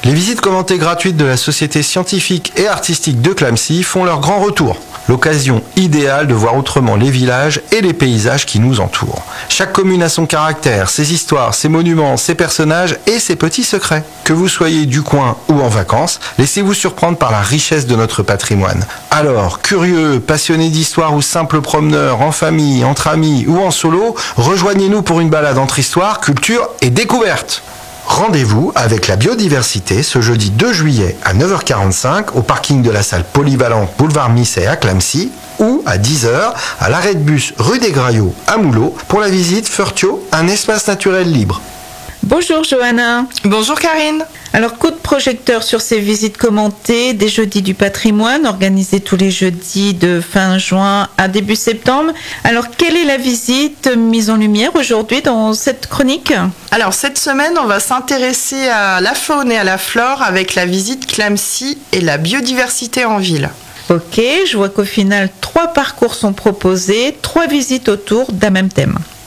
Les visites commentées gratuites de la Société scientifique et artistique de Clamecy font leur grand retour. L'occasion idéale de voir autrement les villages et les paysages qui nous entourent. Chaque commune a son caractère, ses histoires, ses monuments, ses personnages et ses petits secrets. Que vous soyez du coin ou en vacances, laissez-vous surprendre par la richesse de notre patrimoine. Alors, curieux, passionnés d'histoire ou simples promeneurs, en famille, entre amis ou en solo, rejoignez-nous pour une balade entre histoire, culture et découverte. Rendez-vous avec la biodiversité ce jeudi 2 juillet à 9h45 au parking de la salle polyvalente Boulevard Misset à Clamecy ou à 10h à l'arrêt de bus rue des Graillots à Moulot pour la visite Furtio, un espace naturel libre. Bonjour Johanna. Bonjour Karine. Alors coup de projecteur sur ces visites commentées des jeudis du patrimoine organisés tous les jeudis de fin juin à début septembre. Alors quelle est la visite mise en lumière aujourd'hui dans cette chronique ? Alors cette semaine on va s'intéresser à la faune et à la flore avec la visite Clamecy et la biodiversité en ville. Ok, je vois qu'au final 3 parcours sont proposés, 3 visites autour d'un même thème.